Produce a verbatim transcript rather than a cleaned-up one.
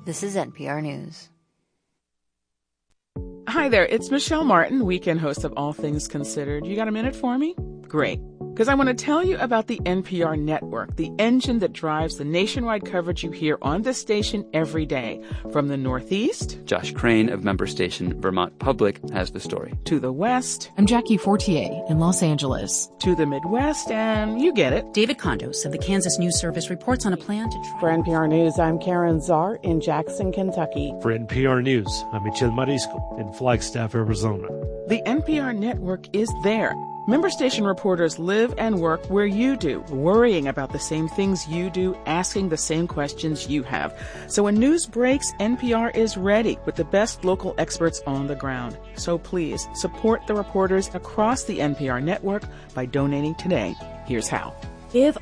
This is N P R News. Hi there, it's Michelle Martin, weekend host of All Things Considered. You got a minute for me? Great. Because I want to tell you about the N P R network, the engine that drives the nationwide coverage you hear on this station every day. From the Northeast, Josh Crane of member station Vermont Public has the story. To the West, I'm Jackie Fortier in Los Angeles. To the Midwest, and you get it. David Kondos of the Kansas News Service reports on a plan to try... For N P R News, I'm Karen Czar in Jackson, Kentucky. For N P R News, I'm Michel Marisco in Flagstaff, Arizona. The N P R network is there. Member station reporters live and work where you do, worrying about the same things you do, asking the same questions you have. So when news breaks, N P R is ready with the best local experts on the ground. So please support the reporters across the N P R network by donating today. Here's how. Give